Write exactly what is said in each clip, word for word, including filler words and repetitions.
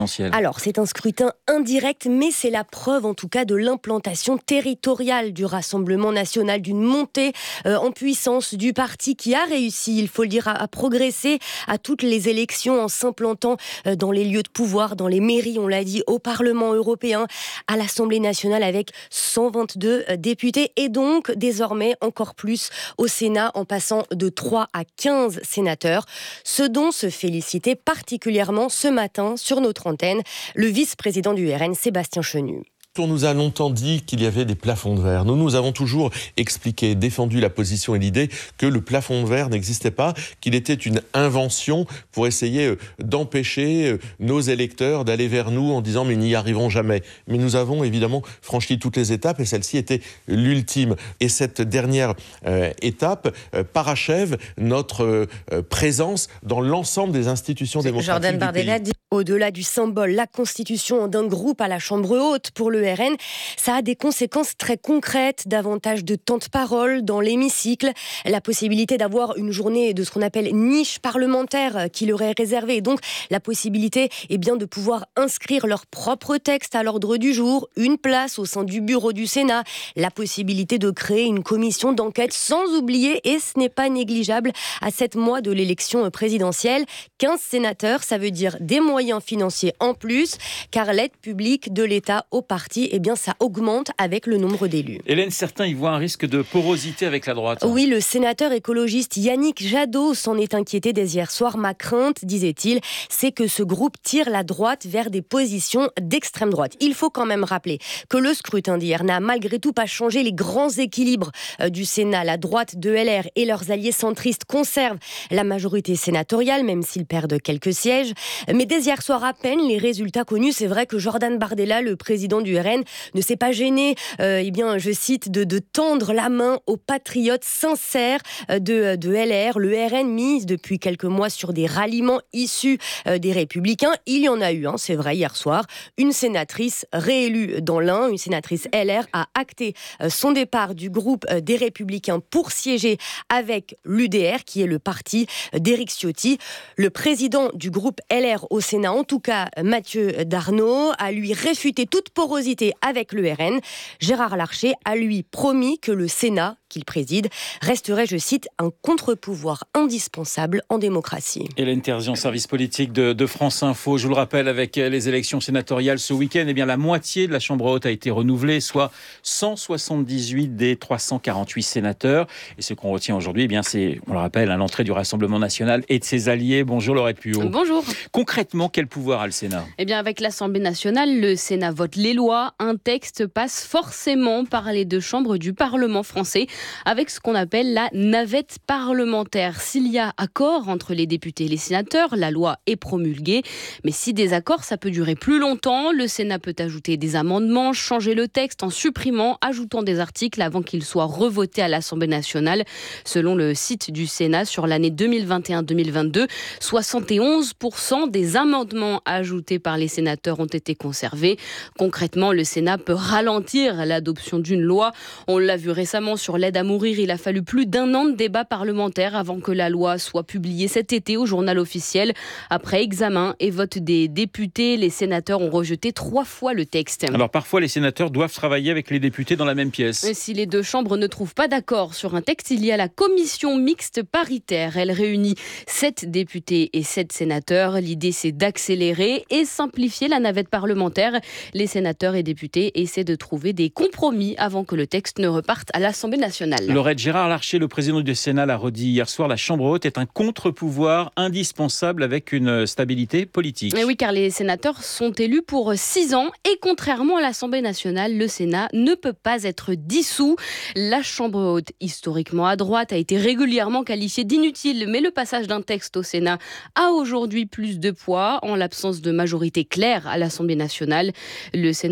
Alors, c'est un scrutin indirect, mais c'est la preuve en tout cas de l'implantation territoriale du Rassemblement national, d'une montée euh, en puissance du parti qui a réussi, il faut le dire, à, à progresser à toutes les élections en s'implantant euh, dans les lieux de pouvoir, dans les mairies, on l'a dit, au Parlement européen, à l'Assemblée nationale avec cent vingt-deux euh, députés et donc désormais encore plus au Sénat en passant de trois à quinze sénateurs, ce dont se félicitait particulièrement ce matin sur notre antenne, le vice-président du R N, Sébastien Chenu. On nous a longtemps dit qu'il y avait des plafonds de verre. Nous, nous avons toujours expliqué, défendu la position et l'idée que le plafond de verre n'existait pas, qu'il était une invention pour essayer d'empêcher nos électeurs d'aller vers nous en disant « mais n'y arriveront jamais ». Mais nous avons évidemment franchi toutes les étapes et celle-ci était l'ultime. Et cette dernière euh, étape euh, parachève notre euh, présence dans l'ensemble des institutions démocratiques Jordan du Bardella pays. dit au-delà du symbole, la constitution d'un groupe à la Chambre haute pour le R N, ça a des conséquences très concrètes, davantage de temps de parole dans l'hémicycle, la possibilité d'avoir une journée de ce qu'on appelle niche parlementaire qui leur est réservée, et donc la possibilité eh bien, de pouvoir inscrire leur propre texte à l'ordre du jour, une place au sein du bureau du Sénat, la possibilité de créer une commission d'enquête sans oublier, et ce n'est pas négligeable, à sept mois de l'élection présidentielle, quinze sénateurs, ça veut dire des moyens financiers en plus, car l'aide publique de l'État au parti, eh bien, ça augmente avec le nombre d'élus. Hélène, certains y voient un risque de porosité avec la droite. Oui, le sénateur écologiste Yannick Jadot s'en est inquiété dès hier soir. Ma crainte, disait-il, c'est que ce groupe tire la droite vers des positions d'extrême droite. Il faut quand même rappeler que le scrutin d'hier n'a malgré tout pas changé les grands équilibres du Sénat. La droite de L R et leurs alliés centristes conservent la majorité sénatoriale, même s'ils perdent quelques sièges. Mais dès hier soir à peine, les résultats connus, c'est vrai que Jordan Bardella, le président du R N, ne s'est pas gêné, euh, eh bien, je cite, de, de tendre la main aux patriotes sincères de, de L R. Le R N mise depuis quelques mois sur des ralliements issus euh, des Républicains. Il y en a eu, hein, c'est vrai, hier soir. Une sénatrice réélue dans l'Ain, une sénatrice L R, a acté euh, son départ du groupe euh, des Républicains pour siéger avec l'U D R, qui est le parti d'Éric Ciotti. Le président du groupe L R au Sénat, en tout cas Mathieu Darnaud, a lui réfuté toute porosité avec le R N. Gérard Larcher a lui promis que le Sénat, qu'il préside, resterait, je cite, un contre-pouvoir indispensable en démocratie. Hélène Terzian, service politique de, de France Info. Je vous le rappelle, avec les élections sénatoriales ce week-end, eh bien, la moitié de la Chambre haute a été renouvelée, soit cent soixante-dix-huit des trois cent quarante-huit sénateurs. Et ce qu'on retient aujourd'hui, eh bien, c'est, on le rappelle, à l'entrée du Rassemblement national et de ses alliés. Bonjour Laurette Puot. Bonjour. Concrètement, quel pouvoir a le Sénat ? Eh bien, avec l'Assemblée nationale, le Sénat vote les lois. Un texte passe forcément par les deux chambres du Parlement français, avec ce qu'on appelle la navette parlementaire. S'il y a accord entre les députés et les sénateurs, la loi est promulguée. Mais si désaccord, ça peut durer plus longtemps. Le Sénat peut ajouter des amendements, changer le texte en supprimant, ajoutant des articles avant qu'il soit revoté à l'Assemblée nationale. Selon le site du Sénat, sur l'année deux mille vingt et un deux mille vingt-deux, soixante et onze pour cent des amendements ajoutés par les sénateurs ont été conservés. Concrètement, le Sénat peut ralentir l'adoption d'une loi. On l'a vu récemment sur l'aide à mourir. Il a fallu plus d'un an de débat parlementaire avant que la loi soit publiée cet été au journal officiel. Après examen et vote des députés, les sénateurs ont rejeté trois fois le texte. Alors parfois, les sénateurs doivent travailler avec les députés dans la même pièce. Et si les deux chambres ne trouvent pas d'accord sur un texte, il y a la commission mixte paritaire. Elle réunit sept députés et sept sénateurs. L'idée, c'est d'accélérer et simplifier la navette parlementaire. Les sénateurs et députés essaient de trouver des compromis avant que le texte ne reparte à l'Assemblée nationale. Laurette, Gérard Larcher, le président du Sénat, l'a redit hier soir, la Chambre haute est un contre-pouvoir indispensable avec une stabilité politique. Et oui, car les sénateurs sont élus pour six ans et contrairement à l'Assemblée nationale, le Sénat ne peut pas être dissous. La Chambre haute, historiquement à droite, a été régulièrement qualifiée d'inutile, mais le passage d'un texte au Sénat a aujourd'hui plus de poids en l'absence de majorité claire à l'Assemblée nationale. Le Sénat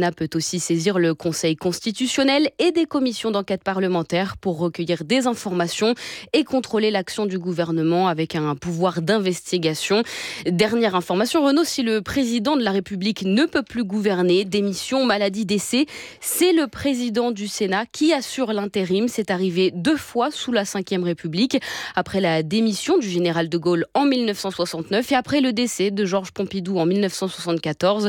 Sénat peut aussi saisir le Conseil constitutionnel et des commissions d'enquête parlementaire pour recueillir des informations et contrôler l'action du gouvernement avec un pouvoir d'investigation. Dernière information, Renaud, si le président de la République ne peut plus gouverner, démission, maladie, décès, c'est le président du Sénat qui assure l'intérim. C'est arrivé deux fois sous la cinquième République, après la démission du général de Gaulle en mille neuf cent soixante-neuf et après le décès de Georges Pompidou en mille neuf cent soixante-quatorze.